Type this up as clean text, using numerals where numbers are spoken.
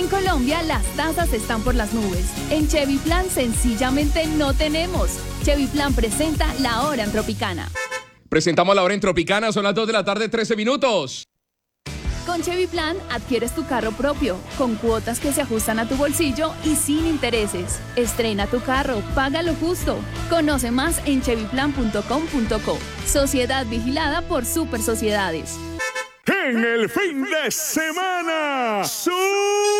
En Colombia, las tasas están por las nubes. En Chevy Plan, sencillamente no tenemos. Chevy Plan presenta La Hora en Tropicana. Presentamos La Hora en Tropicana, son las 2 de la tarde, 13 minutos. Con Chevy Plan adquieres tu carro propio, con cuotas que se ajustan a tu bolsillo y sin intereses. Estrena tu carro, paga lo justo. Conoce más en chevyplan.com.co. Sociedad vigilada por Super Sociedades. En el fin de semana,